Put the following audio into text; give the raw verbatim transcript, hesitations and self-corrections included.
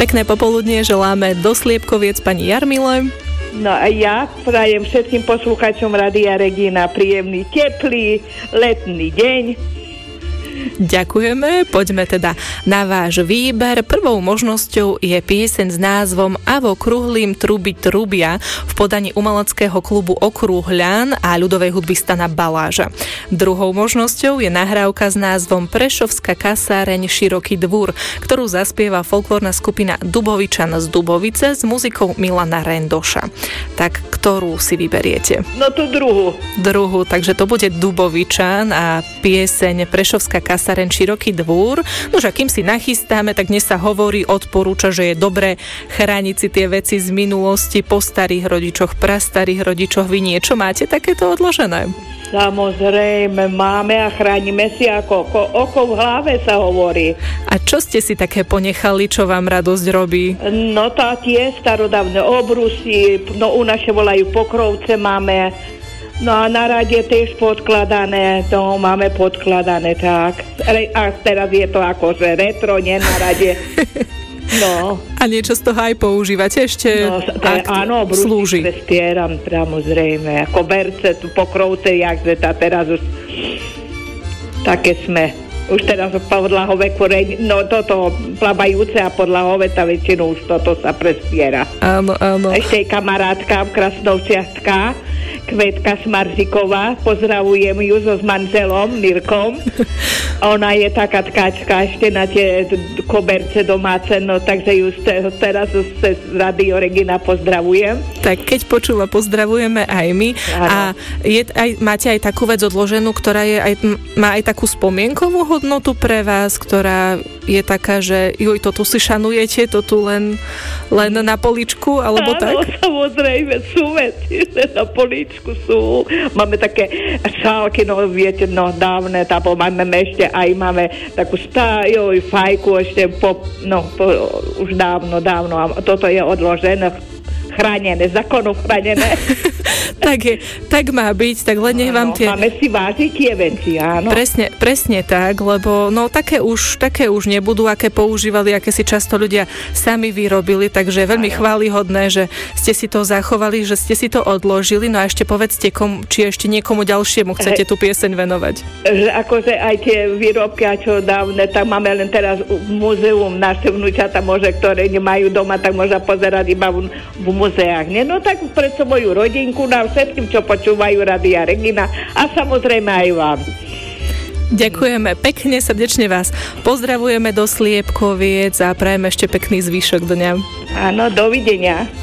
Pekné popoludnie želáme do Sliepkoviec pani Jarmile. No a ja prajem všetkým poslucháčom Rádia Regína príjemný, teplý, letný deň. Ďakujeme, poďme teda na váš výber. Prvou možnosťou je pieseň s názvom Avo Kruhlím truby trubia v podaní umeleckého klubu Okrúhľan a ľudovej hudby Stana Baláža. Druhou možnosťou je nahrávka s názvom Prešovská kasáreň Široký dvúr, ktorú zaspieva folklórna skupina Dubovičan z Dubovice s muzikou Milana Rendoša. Tak ktorú si vyberiete? No tú druhú. Druhú, takže to bude Dubovičan a pieseň Prešovská kasáreň Široký dvúr. Nož a kým si nachystáme, tak dnes sa hovorí, odporúča, že je dobré chrániť si tie veci z minulosti po starých rodičoch, prastarých rodičoch. Vy niečo máte takéto odložené? Samozrejme, máme a chránime si ako oko, oko v hlave, sa hovorí. A čo ste si také ponechali, čo vám radosť robí? No tá tie starodávne obrusy, no u naše volajú pokrovce máme. No a na rade tiež podkladané, no máme podkladané, tak. A teraz je to akože retro, nie na rade. No. A niečo z toho aj používate ešte? No, je, áno, brúsi prestieram, samozrejme. Ako berce, tu pokrovce, jakže tá teraz už také sme. Už teraz podlahové koreň, no toto plávajúce a podlahové, tá väčšinou už toto sa prestiera. Áno, áno. Ešte je kamarátka Krasnovčiatka, Kvetka Smarziková, pozdravujem ju so s manželom Mirkom. Ona je taká tkačka ešte na tie koberce domáce, no takže ju teraz z Rádio Regína pozdravujem. Tak keď počula, pozdravujeme aj my. Ano. A je, aj, máte aj takú vec odloženú, ktorá je aj, má aj takú spomienkovú hodnotu pre vás, ktorá je taká, že juj, to tu si šanujete, to tu len, len na poličku, alebo áno, tak? Áno, samozrejme, sú veci, na poličku sú. Máme také šálky, no viete, no dávne, tá máme ešte aj máme takú stájoj fajku ešte po, no po, už dávno, dávno a toto je odložené, chránené, zákonom chránené. tak, je, tak má byť, tak len nech vám tie... Máme si vážiť tie veci, áno. Presne, presne tak, lebo no také už, také už nebudú, aké používali, aké si často ľudia sami vyrobili, takže je veľmi áno. chválihodné, že ste si to zachovali, že ste si to odložili, no a ešte povedzte, kom, či ešte niekomu ďalšiemu chcete tú pieseň venovať. Že akože aj tie výrobky, a čo dávne, tak máme len teraz v múzeum, naše vnúčata môže, ktoré nemajú doma, tak môžu pozerať iba v, v muzeách. Nie? No tak pre svoju rodinku, na všetkým, čo počúvajú Rádia Regína a samozrejme aj vám. Ďakujeme pekne, srdečne vás pozdravujeme do Sliepkoviec a prajeme ešte pekný zvyšok dňa. Áno, dovidenia.